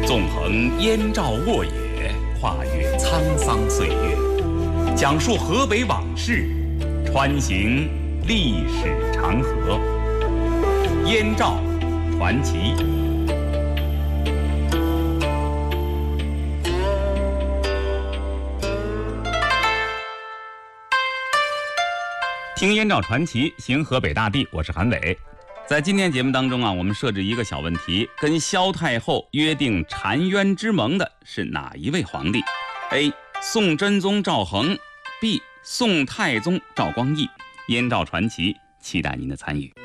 纵横燕赵沃野，跨越沧桑岁月，讲述河北往事，穿行历史长河。燕赵传奇。听燕赵传奇，行河北大地，我是韩伟。在今天节目当中我们设置一个小问题：跟萧太后约定澶渊之盟的是哪一位皇帝 ？A. 宋真宗赵恒 ，B. 宋太宗赵光义。燕赵传奇，期待您的参与。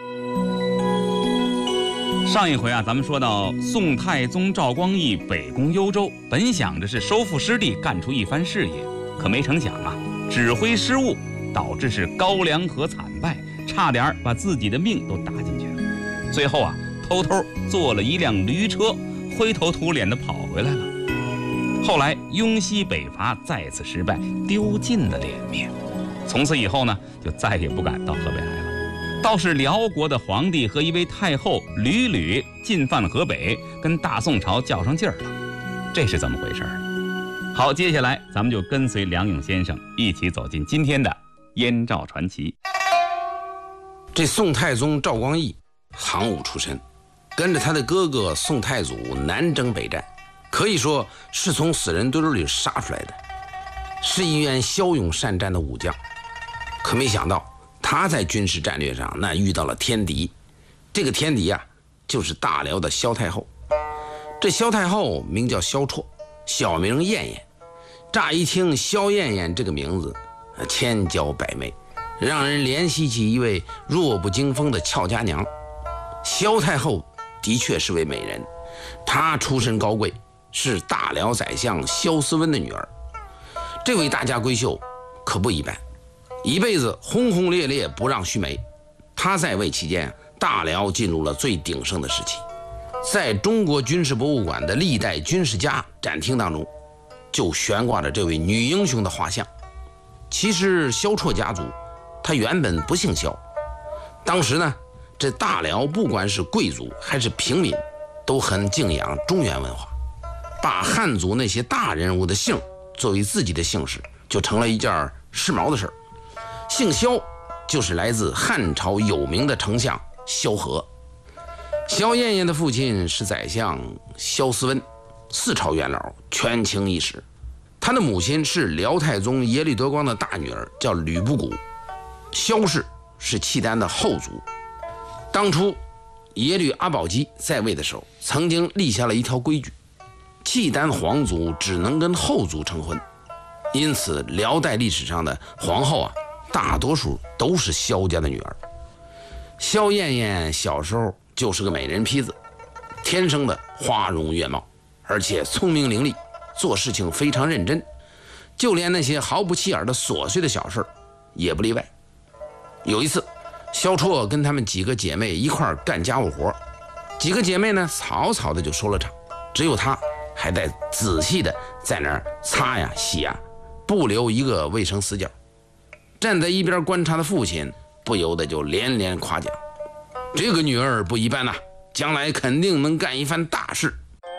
上一回咱们说到宋太宗赵光义北攻幽州，本想着是收复失地，干出一番事业，可没成想指挥失误，导致是高梁河惨败，差点把自己的命都搭进去了。最后偷偷坐了一辆驴车，灰头土脸的跑回来了。后来雍西北伐再次失败，丢尽了脸面。从此以后就再也不敢到河北来了。倒是辽国的皇帝和一位太后屡屡进犯河北，跟大宋朝较上劲儿了。这是怎么回事？好，接下来咱们就跟随梁勇先生一起走进今天的燕赵传奇。 这宋太宗赵光义行伍出身，跟着他的哥哥宋太祖南征北战，可以说是从死人堆里杀出来的，是一员骁勇善战的武将。可没想到他在军事战略上那遇到了天敌，这个天敌就是大辽的萧太后。这萧太后名叫萧绰，小名燕燕。乍一听萧燕燕这个名字，千娇百媚，让人联系起一位弱不禁风的俏佳娘。萧太后的确是位美人，她出身高贵，是大辽宰相萧思温的女儿。这位大家闺秀可不一般，一辈子轰轰烈烈不让须眉。她在位期间，大辽进入了最鼎盛的时期。在中国军事博物馆的历代军事家展厅当中，就悬挂着这位女英雄的画像。其实萧绰家族他原本不姓萧，当时这大辽不管是贵族还是平民，都很敬仰中原文化，把汉族那些大人物的姓作为自己的姓氏，就成了一件时髦的事儿。姓萧就是来自汉朝有名的丞相萧何。萧燕燕的父亲是宰相萧思温，4朝元老，权倾一时。他的母亲是辽太宗耶律德光的大女儿，叫吕不古。萧氏是契丹的后族。当初耶律阿保机在位的时候，曾经立下了一条规矩，契丹皇族只能跟后族成婚。因此辽代历史上的皇后大多数都是萧家的女儿。萧燕燕小时候就是个美人坯子，天生的花容月貌，而且聪明伶俐，做事情非常认真，就连那些毫不起眼的琐碎的小事也不例外。有一次，萧绰跟他们几个姐妹一块儿干家务活，几个姐妹草草的就收了场，只有她还得仔细的在那儿擦洗不留一个卫生死角。站在一边观察的父亲不由得就连连夸奖，这个女儿不一般将来肯定能干一番大事。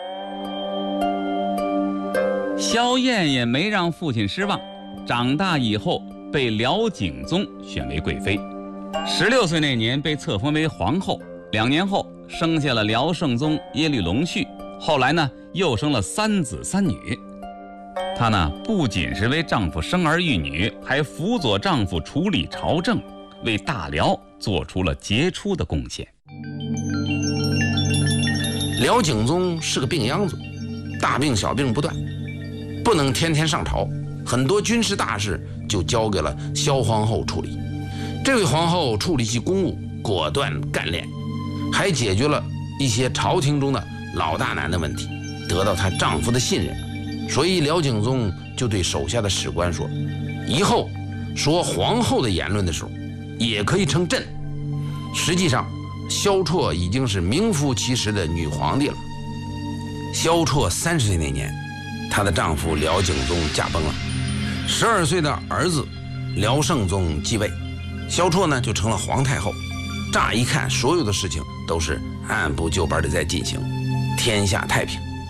萧燕燕没让父亲失望，长大以后被辽景宗选为贵妃。16岁那年被册封为皇后，2年后生下了辽圣宗耶律隆绪，后来又生了3子3女。她不仅是为丈夫生儿育女，还辅佐丈夫处理朝政，为大辽做出了杰出的贡献。 辽景宗是个病秧子，大病小病不断，不能天天上朝，很多军事大事就交给了萧皇后处理。这位皇后处理起公务果断干练，还解决了一些朝廷中的老大难的问题，得到她丈夫的信任。所以辽景宗就对手下的史官说，以后说皇后的言论的时候也可以称朕。实际上萧绰已经是名副其实的女皇帝了。萧绰30岁那年，她的丈夫辽景宗驾崩了，12岁的儿子辽圣宗继位，萧绰就成了皇太后。乍一看，所有的事情都是按部就班的在进行，天下太平。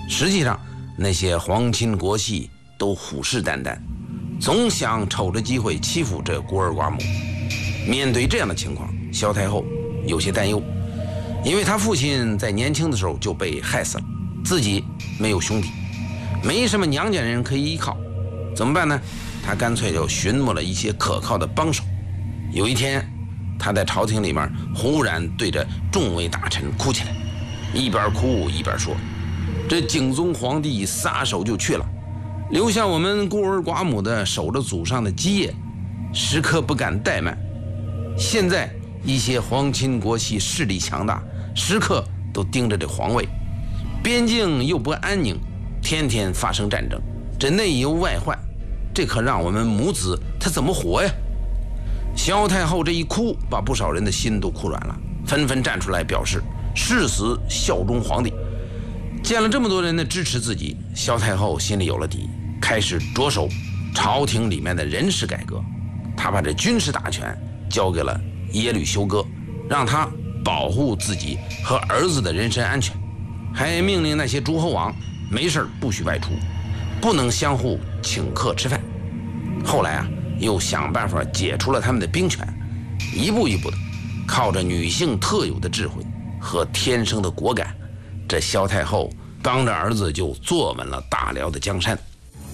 实际上，那些皇亲国戚都虎视眈眈，总想瞅着机会欺负这孤儿寡母。面对这样的情况，萧太后有些担忧，因为她父亲在年轻的时候就被害死了，自己没有兄弟，没什么娘家人可以依靠，怎么办呢？她干脆就寻摸了一些可靠的帮手。有一天，她在朝廷里面忽然对着众位大臣哭起来，一边哭一边说：“这景宗皇帝撒手就去了，留下我们孤儿寡母的守着祖上的基业，时刻不敢怠慢。现在一些皇亲国戚势力强大，时刻都盯着这皇位，边境又不安宁，天天发生战争，这内忧外患，这可让我们母子他怎么活呀？”萧太后这一哭，把不少人的心都哭软了，纷纷站出来表示誓死效忠皇帝。见了这么多人的支持自己，萧太后心里有了底，开始着手朝廷里面的人事改革。她把这军事大权交给了耶律休哥，让他保护自己和儿子的人身安全，还命令那些诸侯王没事不许外出，不能相互请客吃饭。后来啊，又想办法解除了他们的兵权，一步一步的靠着女性特有的智慧和天生的果敢，这萧太后帮着儿子就坐稳了大辽的江山。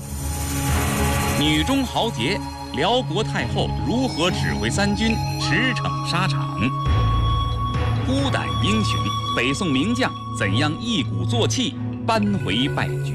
女中豪杰，辽国太后如何指挥三军驰骋沙场？孤胆英雄，北宋名将怎样一鼓作气扳回败局？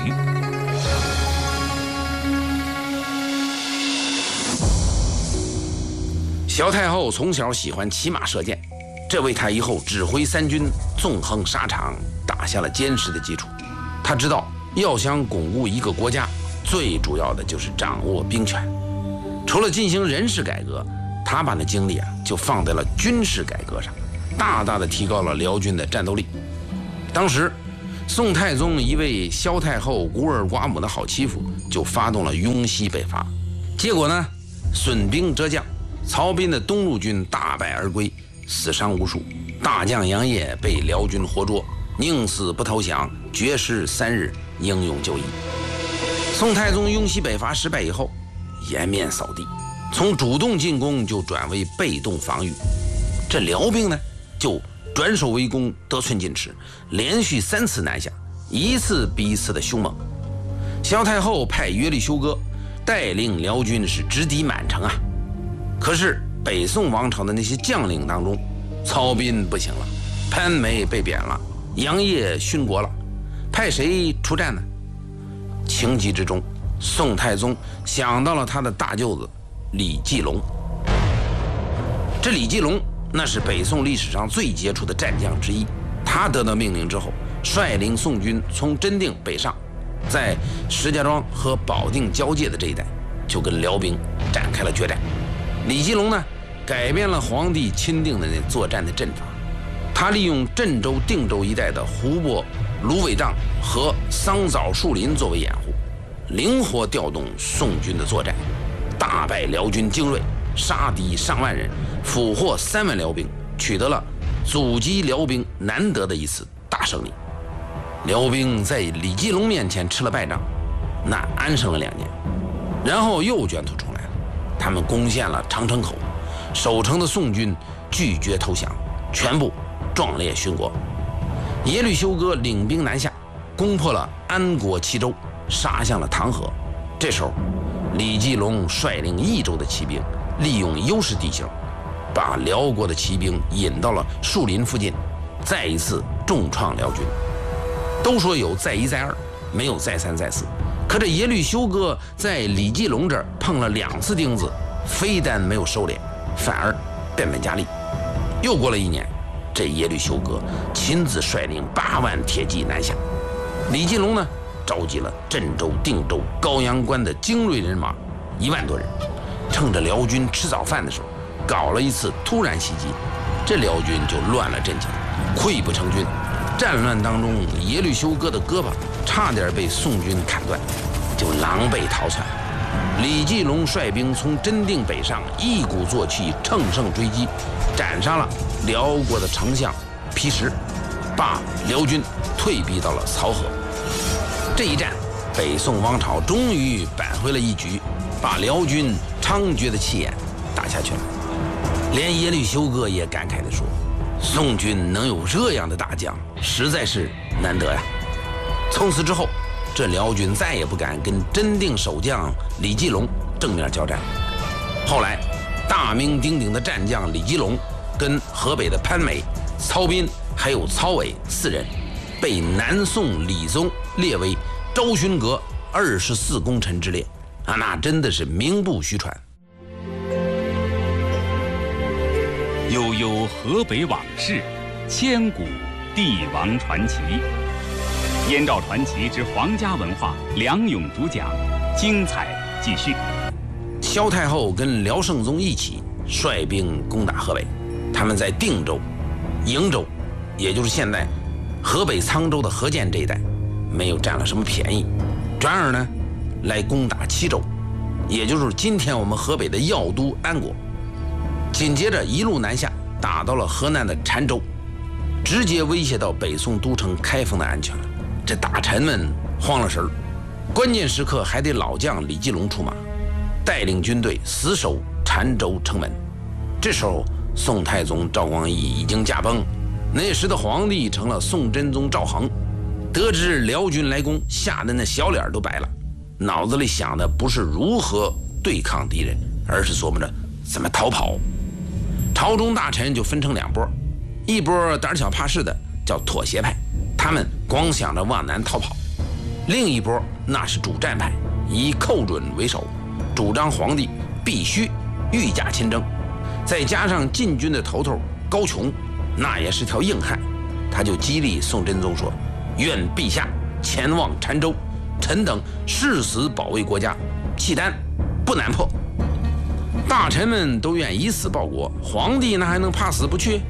萧太后从小喜欢骑马射箭，这为她以后指挥三军纵横沙场打下了坚实的基础。她知道，要想巩固一个国家，最主要的就是掌握兵权。除了进行人事改革，她把那精力就放在了军事改革上，大大的提高了辽军的战斗力。当时，宋太宗一位萧太后孤儿寡母的好欺负，就发动了雍西北伐。结果呢，损兵折将，曹彬的东路军大败而归，死伤无数。大将杨业被辽军活捉，宁死不投降，绝食3日，英勇就义。宋太宗雍西北伐失败以后，颜面扫地，从主动进攻就转为被动防御。这辽兵呢，就转守为攻，得寸进尺，连续3次南下，一次比一次的凶猛。萧太后派耶律休哥带领辽军是直抵满城啊。可是北宋王朝的那些将领当中，曹彬不行了，潘美被贬了，杨业殉国了，派谁出战呢？情急之中，宋太宗想到了他的大舅子李继龙。这李继龙那是北宋历史上最杰出的战将之一，他得到命令之后，率领宋军从真定北上，在石家庄和保定交界的这一带，就跟辽兵展开了决战。李继龙呢，改变了皇帝钦定的那作战的阵法，他利用镇州、定州一带的湖泊、芦苇荡和桑枣树林作为掩护，灵活调动宋军的作战，大败辽军精锐，杀敌上万人，俘获3万辽兵，取得了阻击辽兵难得的一次大胜利。辽兵在李继龙面前吃了败仗，那安生了2年，然后又卷土重来了。他们攻陷了长城口，守城的宋军拒绝投降，全部壮烈殉国。耶律休哥领兵南下，攻破了安国齐州，杀向了唐河。这时候，李继龙率领益州的骑兵，利用优势地形，把辽国的骑兵引到了树林附近，再一次重创辽军。都说有再1再2，没有再3再4。可这耶律休哥在李继龙这儿碰了2次钉子，非但没有收敛，反而变本加厉。又过了1年，这耶律休哥亲自率领8万铁骑南下。李继龙呢，召集了镇州、定州、高阳关的精锐人马1万多人，趁着辽军吃早饭的时候，搞了一次突然袭击，这辽军就乱了阵脚，溃不成军。战乱当中，耶律休哥的胳膊差点被宋军砍断，就狼狈逃窜。李继龙率兵从真定北上，一鼓作气乘胜追击，斩杀了辽国的丞相皮实，把辽军退逼到了漕河。 这一战，北宋王朝终于扳回了一局，把辽军猖獗的气焰打下去了。连耶律休哥也感慨地说：“宋军能有这样的大将，实在是难得呀。”从此之后，这辽军再也不敢跟真定守将李继龙正面交战。后来，大名鼎鼎的战将李继龙跟河北的潘美、曹彬还有曹伟4人，被南宋理宗列为昭勋阁24功臣之列啊，那真的是名不虚传。 悠悠河北往事，千古帝王传奇。燕赵传奇之皇家文化，梁勇主讲，精彩继续。 萧太后跟辽圣宗一起率兵攻打河北，他们在定州、瀛州，也就是现在河北沧州的河间这一带，没有占了什么便宜，转而呢来攻打齐州，也就是今天我们河北的药都安国。紧接着一路南下，打到了河南的澶州，直接威胁到北宋都城开封的安全了。这大臣们慌了神儿，关键时刻还得老将李继龙出马，带领军队死守澶州城门。这时候宋太宗赵光义已经驾崩，那时的皇帝成了宋真宗赵恒。得知辽军来攻，吓得那小脸都白了，脑子里想的不是如何对抗敌人，而是琢磨着怎么逃跑。朝中大臣就分成2波，一波胆小怕事的叫妥协派，他们光想着往南逃跑；另一波那是主战派，以寇准为首，主张皇帝必须御驾亲征。再加上禁军的头头高琼，那也是条硬汉，他就激励宋真宗说：“愿陛下前往澶州，臣等誓死保卫国家，契丹不难破。”大臣们都愿以死报国，皇帝那还能怕死不去？